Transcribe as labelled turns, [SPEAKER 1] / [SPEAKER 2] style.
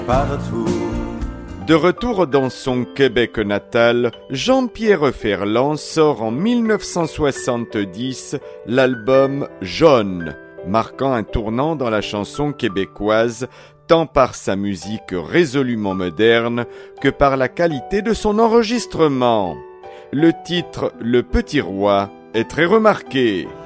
[SPEAKER 1] partout.
[SPEAKER 2] De retour dans son Québec natal, Jean-Pierre Ferland sort en 1970 l'album Jaune, marquant un tournant dans la chanson québécoise, tant par sa musique résolument moderne que par la qualité de son enregistrement. Le titre « Le Petit Roi » est très remarqué.